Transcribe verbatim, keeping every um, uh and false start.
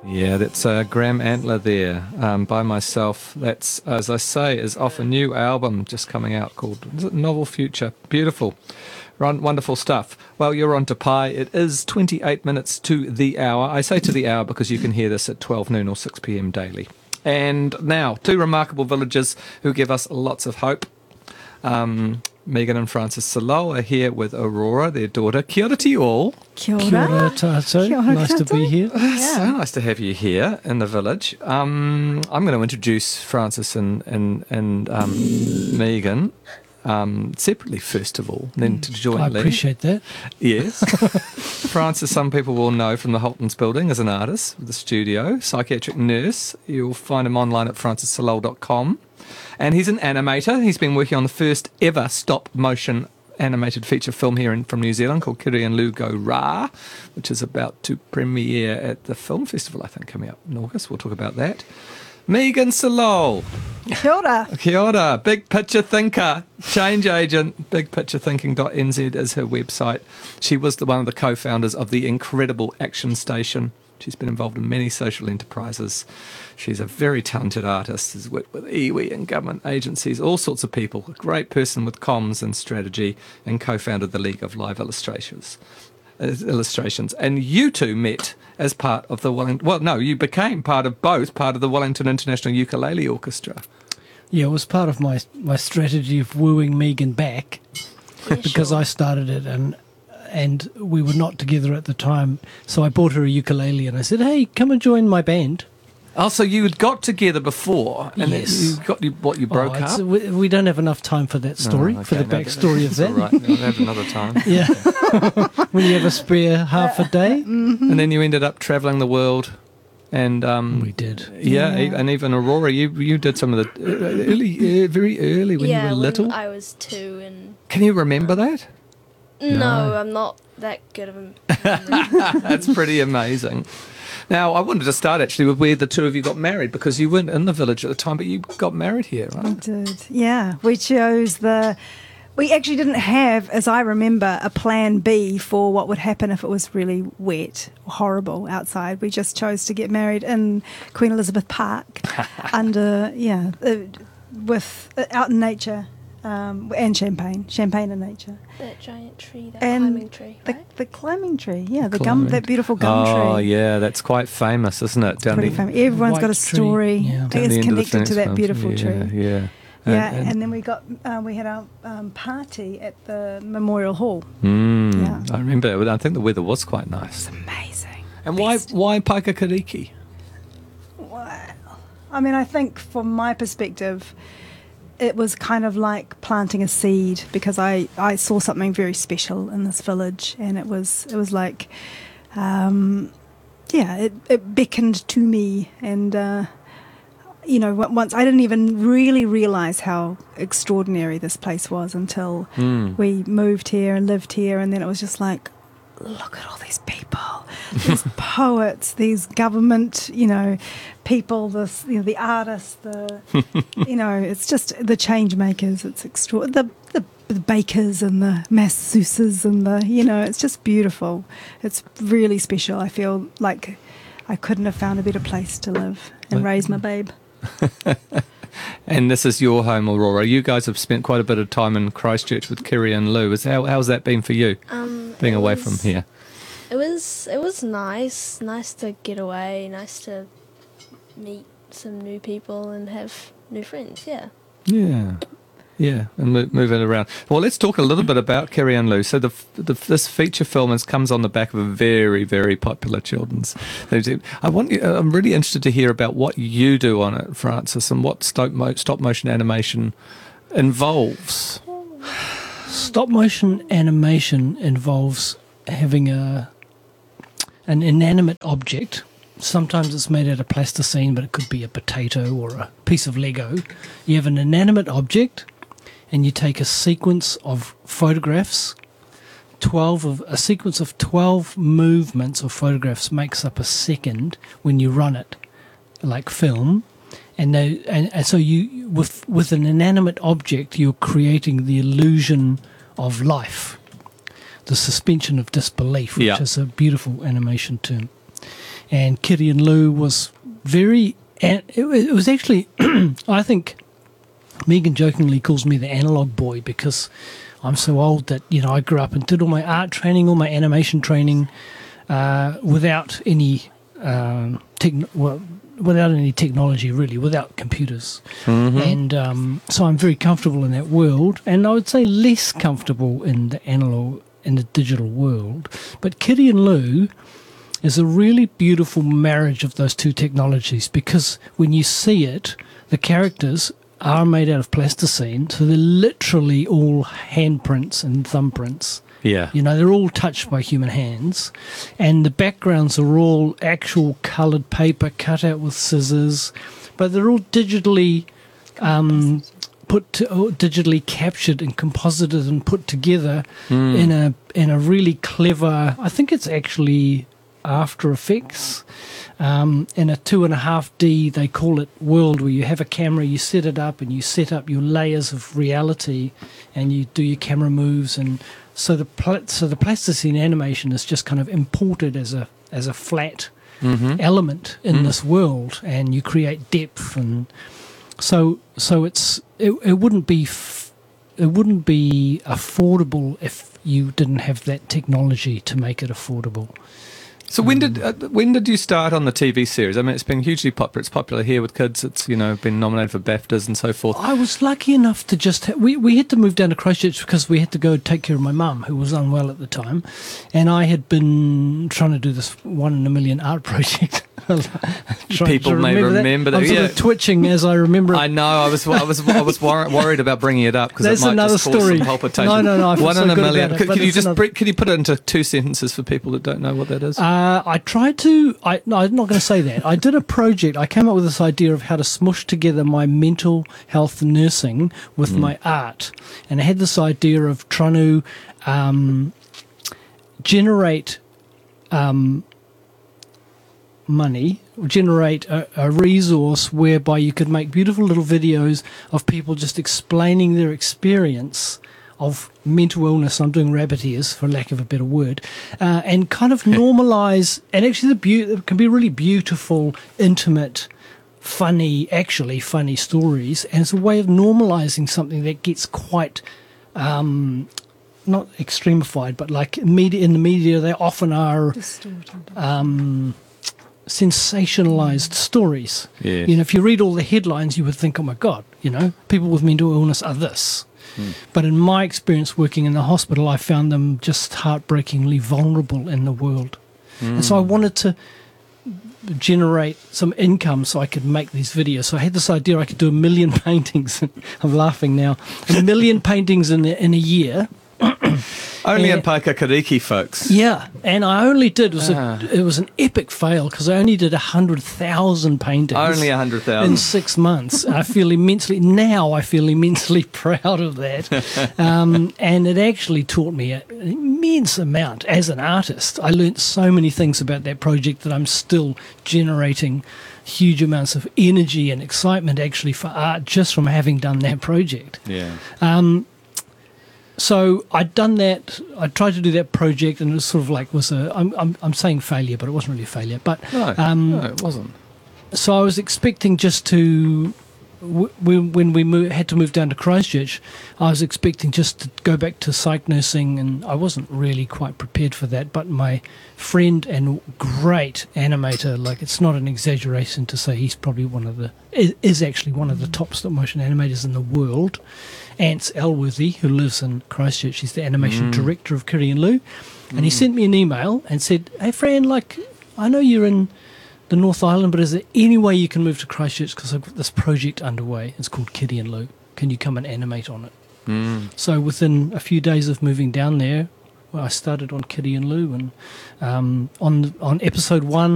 Yeah, that's uh, Graham Antler there um, by myself. That's, as I say, is off a new album just coming out called is it Novel Future. Beautiful. Run, wonderful stuff. Well, you're on to Pi. It is twenty-eight minutes to the hour. I say to the hour because you can hear this at twelve noon or six p.m. daily. And now, two remarkable villagers who give us lots of hope. Um, Megan and Francis Salou are here with Aurora, their daughter. Kia ora to you all. Kia ora. Kia ora tātou. Kia ora Nice to be tātou. here. It's so nice to have you here in the village. Um, I'm going to introduce Francis and, and, and um, Megan um, separately, first of all, then to I jointly. appreciate that. Yes. Francis, some people will know from the Holtons building as an artist with a studio, psychiatric nurse. You'll find him online at francis salou dot com. And he's an animator. He's been working on the first ever stop-motion animated feature film here in, from New Zealand called Kiri and Lou Go Rā, which is about to premiere at the Film Festival, I think, coming up in August. We'll talk about that. Megan Salou. Kia ora. Kia ora. Big picture thinker, change agent. big picture thinking dot n z is her website. She was the, one of the co-founders of the incredible Action Station. She's been involved in many social enterprises. She's a very talented artist, has worked with iwi and government agencies, all sorts of people. A great person with comms and strategy, and co-founded the League of Live Illustrations. uh, Illustrations. And you two met as part of the Wellington... Well, no, you became part of both, part of the Wellington International Ukulele Orchestra. Yeah, it was part of my my strategy of wooing Megan back Yeah, because sure. I started it and and we were not together at the time. So I bought her a ukulele and I said, "Hey, come and join my band." Oh, so you had got together before, and Yes. then you got you, what you broke Oh, it's- up. We, we don't have enough time for that story, Oh, for the okay, no, backstory of that's that. all right. We'll have another time. Yeah, when you have a spare half a day. And then you ended up travelling the world, and um, We did. yeah, Yeah. e- and even Aurora, you you did some of the uh, early, uh, very early when yeah, you were when little. I was two, and Can you remember that? no, No. I'm not that good of a. That's pretty amazing. Now, I wanted to start actually with where the two of you got married, because you weren't in the village at the time, but you got married here, I right? did. Yeah, we chose the. We actually didn't have, as I remember, a plan B for what would happen if it was really wet, horrible outside. We just chose to get married in Queen Elizabeth Park, under yeah, uh, with uh, out in nature, um, and champagne, champagne in nature. That giant tree, that And climbing tree, The, right? the climbing tree, yeah, the Climbing. gum, that beautiful gum Oh, tree. yeah, that's quite famous, isn't it? Down Pretty the, famous. Everyone's got a White tree, story. yeah. I down guess the end of the connected to fence that farm. beautiful yeah, tree. Yeah, Yeah, and, then we got uh, we had our um, party at the Memorial Hall. Mm, Yeah. I remember. I think the weather was quite nice. Amazing. And why Best. why Paikakariki? Well, I mean, I think from my perspective, it was kind of like planting a seed, because I, I saw something very special in this village, and it was it was like, um, yeah, it, it beckoned to me, and uh, you know, w- once I didn't even really realise how extraordinary this place was until Mm. we moved here and lived here, and then it was just like, look at all these people, these poets, these government, you know, people, this, you know, the artists, the, you know, it's just the change makers. It's extra, the, the the bakers and the masseuses and the, you know, it's just beautiful. It's really special. I feel like I couldn't have found a better place to live and Well, raise my babe. And this is your home, Aurora. You guys have spent quite a bit of time in Christchurch with Kiri and Lou. Is how how's that been for you, Um, being it away was- from here? It was it was nice, nice to get away, nice to meet some new people and have new friends. Yeah. Yeah, yeah, and mo- moving around. Well, let's talk a little bit about Kiri and Lou. So the, the this feature film is, comes on the back of a very very popular children's. I want you. I'm really interested to hear about what you do on it, Francis, and what stop mo- stop motion animation involves. Stop motion animation involves having a an inanimate object. Sometimes it's made out of plasticine, but it could be a potato or a piece of Lego. You have an inanimate object, and you take a sequence of photographs. Twelve of a sequence of twelve movements of photographs makes up a second when you run it, like film. And, they, and and so you with with an inanimate object, you're creating the illusion of life, the suspension of disbelief, which Yeah. is a beautiful animation term. and Kitty and Lou was very. And it, it was actually, I think, Megan jokingly calls me the analog boy because I'm so old that, you know, I grew up and did all my art training, all my animation training, uh, without any um, techn- well, without any technology, really, without computers. Mm-hmm. And um, so I'm very comfortable in that world, and I would say less comfortable in the analog, in the digital world. But Kitty and Lou is a really beautiful marriage of those two technologies, because when you see it, the characters are made out of plasticine, so they're literally all handprints and thumbprints. Yeah. You know, they're all touched by human hands, and the backgrounds are all actual coloured paper cut out with scissors, but they're all digitally um, put to, or digitally captured and composited and put together Mm. in a in a really clever. I think it's actually After Effects. Um, in a two and a half D, they call it world, where you have a camera, you set it up, and you set up your layers of reality, and you do your camera moves, and so the pl- so the plasticine animation is just kind of imported as a as a flat Mm-hmm. element in Mm. this world, and you create depth, and so so it's it, it wouldn't be f- it wouldn't be affordable if you didn't have that technology to make it affordable. So when did uh, when did you start on the T V series? I mean, it's been hugely popular. It's popular here with kids. It's, you know, been nominated for BAFTAs and so forth. I was lucky enough to just ha- we we had to move down to Christchurch because we had to go take care of my mum, who was unwell at the time, and I had been trying to do this one in a million art project. Trying People to may remember that. I'm sort Yeah. of twitching as I remember it. I know. I was I was I was wor- worried about bringing it up because it That's might another just cause story. some palpitation. No, no, no, I feel One so in a good million. about it, Could, but could you it's just another- br- could you put it into two sentences for people that don't know what that is? Uh, I tried to. I no, I'm not going to say that. I did a project. I came up with this idea of how to smush together my mental health nursing with my art, and I had this idea of trying to um, generate um, money, generate a, a resource whereby you could make beautiful little videos of people just explaining their experience of mental illness. I'm doing rabbit ears, for lack of a better word, uh, and kind of normalise. And actually, the be- it can be really beautiful, intimate, funny, actually funny stories. And it's a way of normalising something that gets quite, um, not extremified, but like media in the media, they often are Distorted. um, sensationalized stories. Yes. You know, if you read all the headlines, you would think, oh my God, you know, people with mental illness are this. Hmm. But in my experience working in the hospital, I found them just heartbreakingly vulnerable in the world. And so I wanted to generate some income so I could make these videos. So I had this idea I could do a million paintings. I'm laughing now. A million paintings in a, in a year. Only Yeah. in Paikakariki, folks. Yeah, and I only did, it was, Ah. a, it was an epic fail because I only did one hundred thousand paintings. Only a hundred in thousand. six months. I feel immensely, now I feel immensely proud of that. Um, and it actually taught me an immense amount as an artist. I learnt so many things about that project that I'm still generating huge amounts of energy and excitement actually for art just from having done that project. Yeah. Um, so I'd done that. I tried to do that project, and it was sort of like was a. I'm I'm, I'm saying failure, but it wasn't really a failure. But No, um, no, it wasn't. so I was expecting just to. w- When when we mo- had to move down to Christchurch, I was expecting just to go back to psych nursing, and I wasn't really quite prepared for that. But my friend and great animator, like it's not an exaggeration to say he's probably one of the is, is actually one of the top stop motion animators in the world. Ants Elworthy, who lives in Christchurch, he's the animation Mm. director of Kitty and Lou, and he sent me an email and said, "Hey, Fran, like I know you're in the North Island, but is there any way you can move to Christchurch because I've got this project underway? It's called Kitty and Lou. Can you come and animate on it?" Mm. So within a few days of moving down there, well, I started on Kitty and Lou, and um, on on episode one,